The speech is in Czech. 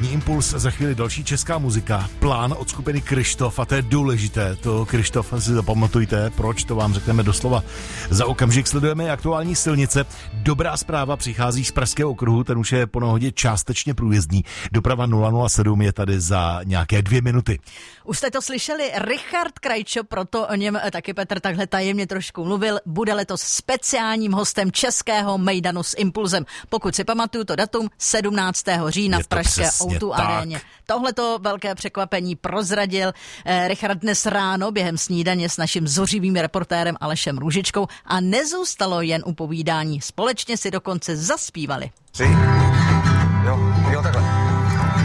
Ranní impuls, za chvíli další česká muzika, plán od skupiny Kryštof a to je důležité, to Kryštof si zapamatujte, proč, to vám řekneme doslova za okamžik. Sledujeme aktuální silnice, dobrá zpráva přichází z Pražského okruhu, ten už je po nehodě částečně průjezdný, doprava 007 je tady za nějaké 2 minuty. Už jste to slyšeli, Richard Krajčo, proto o něm taky Petr takhle tajemně trošku mluvil, bude letos speciálním hostem českého mejdanu s impulzem. Pokud si pamatuju to datum, 17. října v pražské O2 aréně. Tohleto velké překvapení prozradil Richard dnes ráno během snídaně s naším zořivým reportérem Alešem Růžičkou a nezůstalo jen u povídání. Společně si dokonce zaspívali. 3